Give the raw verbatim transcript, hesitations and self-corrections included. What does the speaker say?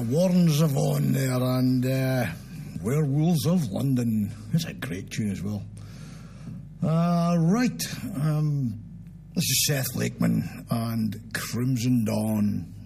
Warrens of On there, and uh, Werewolves of London. It's a great tune as well. Uh, right, um, this is Seth Lakeman and Crimson Dawn.